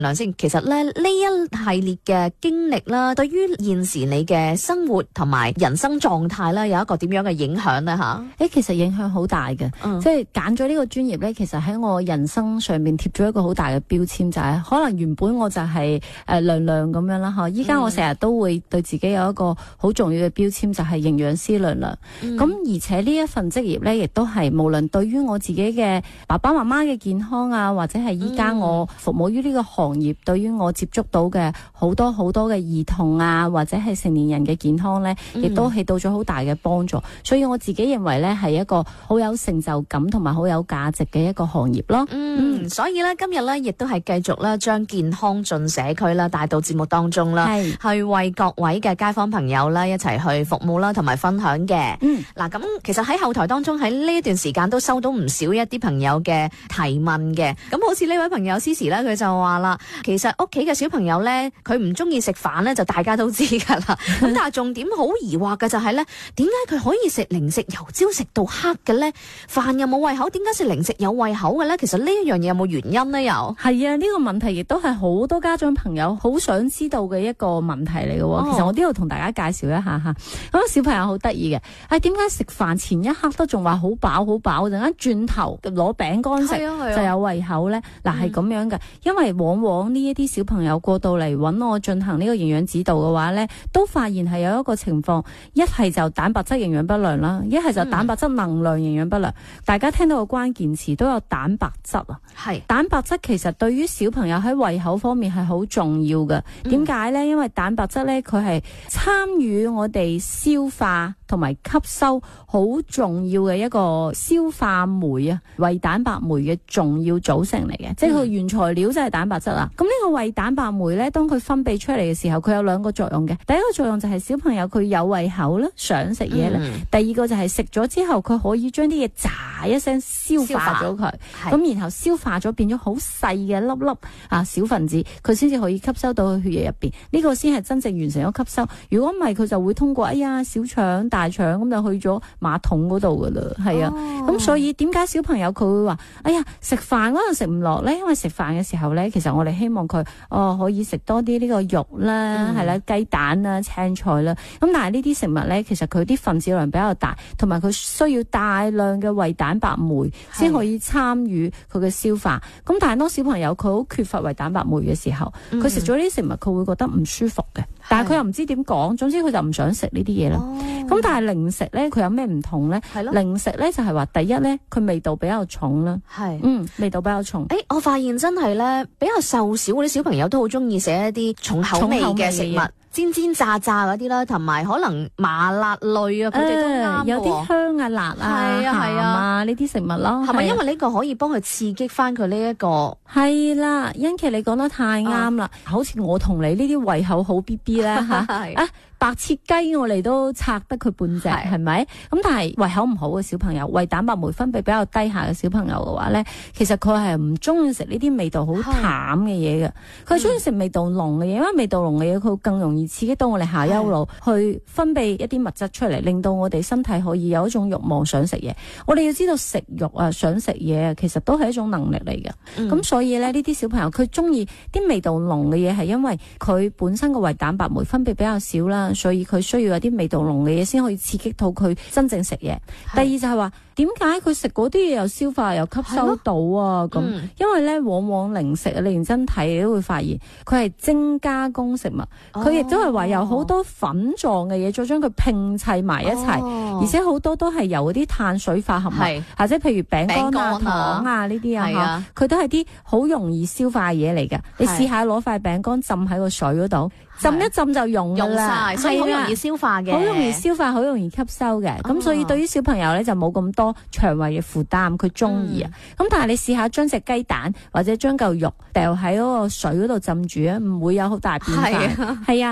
梁先，其實咧呢一系列嘅經歷啦，對於現時你嘅生活同埋人生狀態咧，有一個點樣嘅影響咧吓？ 其實影響好大嘅，即係揀咗呢個專業咧，其實喺我人生上面貼咗一個好大嘅標籤，就係可能原本我就係娘娘咁樣啦吓，依家我成日都會對自己有一個好重要嘅標籤，就係營養師娘娘。咁而且呢一份職業咧，亦都係無論對於我自己嘅爸爸媽媽嘅健康啊，或者係依家我服務於呢個行業，對於我接觸到嘅好多好多嘅兒童啊，或者係成年人嘅健康咧，亦都起到咗好大嘅幫助。所以我自己認為咧，係一個好有成就感同埋好有價值嘅一個行業咯。 所以咧今日咧亦都係繼續咧將健康進社區啦帶到節目當中啦，去為各位嘅街坊朋友啦一齊去服務啦同埋分享嘅。嗱咁其實喺後台當中喺呢一段時間都收到唔少一啲朋友嘅提問嘅。咁好似呢位朋友思時咧，佢就話啦，其實屋企嘅小朋友咧，佢唔中意食飯咧，就大家都知噶啦。咁但係重點好疑惑嘅就係咧，點解佢可以食零食由朝食到黑嘅咧？飯又冇胃口，點解食零食有胃口嘅咧？其實呢一樣嘢有冇原因咧？又係啊，呢個問題亦都係好多家長朋友好想知道嘅一個問題嚟嘅。其實我都要同大家介紹一下吓。咁小朋友好得意嘅，點解食飯前一刻都仲話好飽好飽，陣間轉頭攞餅乾食就有胃口咧？嗱，係咁樣嘅，因為往往呢一啲小朋友過到嚟揾我進行呢個營養指導嘅話咧，都發現係有一個情況，一係就蛋白質營養不良啦，一係就蛋白質能量營養不良。大家聽到個關鍵詞都有蛋白質啊，係蛋白質其實對於小朋友喺胃口方面係好重要嘅。點解咧？因為蛋白質咧，佢係參與我哋消化同埋吸收好重要嘅一個消化酶啊，胃蛋白酶嘅重要組成嚟嘅，即係佢原材料就係蛋白質啦。咁呢個胃蛋白酶咧，當佢分泌出嚟嘅時候，佢有兩個作用嘅。第一個作用就係小朋友佢有胃口啦，想食嘢啦。第二個就係食咗之後，佢可以將啲嘢喳一聲消化咗佢，咁然後消化咗變咗好細嘅粒粒啊小分子，佢先至可以吸收到去血液入邊。呢個先係真正完成咗吸收。如果唔係，佢就會通過小腸、大腸咁就去咗馬桶嗰度噶啦。係啊，咁所以點解小朋友佢會話食飯嗰陣食唔落咧？因為食飯嘅時候咧，其實我哋希望佢可以食多啲呢個肉啦，係啦，雞蛋啦、青菜啦。咁但係呢啲食物咧，其實佢啲分子量比較大，同埋佢需要大量嘅胃蛋白酶先可以參與佢嘅消化。咁但係當小朋友佢好缺乏胃蛋白酶嘅時候，佢食咗呢啲食物佢會覺得唔舒服嘅，但係佢又唔知點講，總之佢就唔想食呢啲嘢啦。咁但係零食咧，佢有咩唔同咧？零食咧就係話第一咧，佢味道比較重啦。味道比較重。 我發現真係咧，比較瘦小嗰啲小朋友都好中意食一啲重口味嘅食物。煎煎炸炸嗰啲啦，同埋可能麻辣類啊，佢哋都啱。 有啲香啊、辣啊、鹹啊呢啲食物咯。 係咪因為呢個可以幫佢刺激翻佢呢一個？ 係啦，欣琪你講得太啱啦。好似我同你呢啲胃口好 BB 咧白切雞我哋都拆得佢半隻，係咪？咁但係胃口唔好嘅小朋友，胃蛋白酶分泌比較低下嘅小朋友嘅話咧，其實佢係唔中意食呢啲味道好淡嘅嘢嘅，佢中意食味道濃嘅嘢，因為味道濃嘅嘢佢更容易刺激到我哋下丘腦去分泌一啲物質出嚟，令到我哋身體可以有一種慾望想食嘢。我哋要知道食慾啊、想食嘢啊，其實都係一種能力嚟嘅。咁所以咧，呢啲小朋友佢中意啲味道濃嘅嘢，係因為佢本身個胃蛋白酶分泌比較少啦。所以佢需要有啲味道濃嘅嘢先可以刺激到佢真正食嘢。第二就係話，點解佢食嗰啲嘢又消化又吸收到啊？咁因為咧，往往零食你認真睇你都會發現佢係精加工食物，佢亦都係話有好多粉狀嘅嘢再將佢拼砌埋一齊，而且好多都係由嗰啲碳水化合物，或者譬如餅乾啊、糖啊呢啲啊，佢都係啲好容易消化嘅嘢嚟㗎。你試下攞塊餅乾浸喺個水嗰度。浸一浸就溶晒，所以好容易消化嘅，好容易消化，好容易吸收嘅。咁所以對於小朋友咧就冇咁多腸胃嘅負擔，佢中意啊。咁但係你試下將隻雞蛋或者將嚿肉掉喺嗰個水嗰度浸住啊，唔會有好大變化。係啊，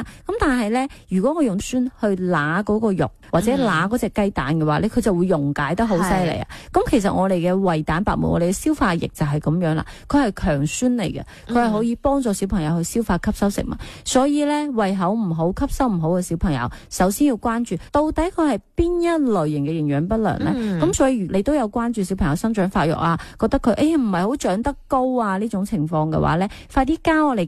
咁但係咧，如果我用酸去揦嗰個肉或者揦嗰隻雞蛋嘅話咧，佢就會溶解得好犀利啊。咁其實我哋嘅胃蛋白酶，我哋嘅消化液就係咁樣啦，佢係強酸嚟嘅，佢係可以幫助小朋友去消化吸收食物。所以咧，胃口唔好、吸收唔好嘅小朋友，首先要關注到底佢係邊一類型嘅營養不良咧。咁所以你都有關注小朋友生長發育啊，覺得佢唔係好長得高啊呢種情況嘅話咧，快啲交我嚟